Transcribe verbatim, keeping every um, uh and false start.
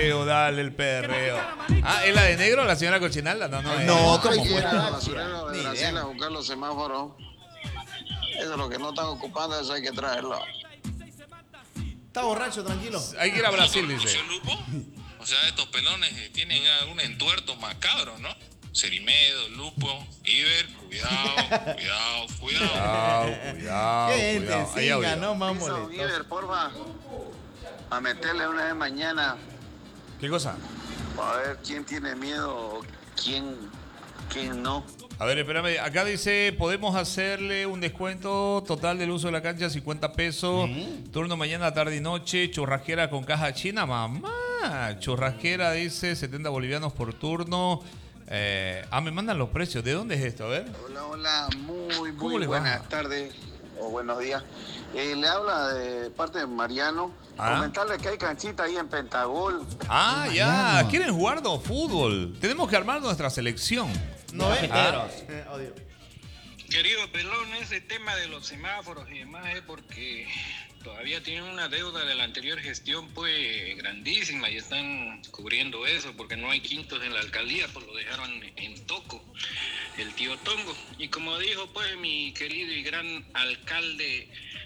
Dale el perreo. Ah, ¿es la de negro, la señora Cochinalda? No, no, es. No, Hay ¿cómo que ir fue? al basurero de Brasil a buscar los semáforos. Eso es lo que no están ocupando, eso hay que traerlo. Está borracho, tranquilo. Hay que ir a Brasil, dice. ¿Conoció Lupo? O sea, estos pelones tienen algún entuerto macabro, ¿no? Cerimedo, Lupo, Iber, cuidado, cuidado, cuidado. Cuidado, cuidado. Qué gente, cuidado. Ahí siga, audio. no más Hizo molestoso. Bieber, porfa, a meterle una vez mañana ¿Qué cosa? para ver quién tiene miedo o quién, quién no. A ver, espérame. Acá dice, podemos hacerle un descuento total del uso de la cancha, cincuenta pesos. Turno mañana, tarde y noche. Churrasquera con caja china, mamá. Churrasquera dice, setenta bolivianos por turno. Eh, ah, me mandan los precios. ¿De dónde es esto? A ver. Hola, hola, muy, ¿Cómo muy le va? buenas tardes o buenos días. Eh, le habla de parte de Mariano. Ah. Comentarle que hay canchita ahí en Pentagol. Ah, ya. ¿Quieren jugar no, fútbol? Tenemos que armar nuestra selección. No ves. Ah. Eh, odio. Querido Pelón, ese tema de los semáforos y demás es porque todavía tienen una deuda de la anterior gestión pues grandísima y están cubriendo eso porque no hay quintos en la alcaldía, pues lo dejaron en toco el tío Tongo. Y como dijo pues mi querido y gran alcalde